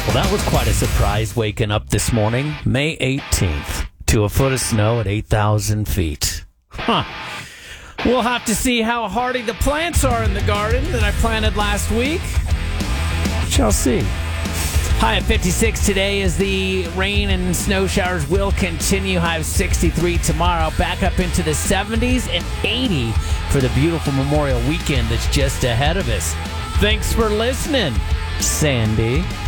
Well, that was quite a surprise waking up this morning, May 18th, to a foot of snow at 8,000 feet. Huh. We'll have to see how hardy the plants are in the garden that I planted last week. Shall see. High at 56 today as the rain and snow showers will continue. High of 63 tomorrow. Back up into the 70s and 80 for the beautiful Memorial weekend that's just ahead of us. Thanks for listening, Sandy.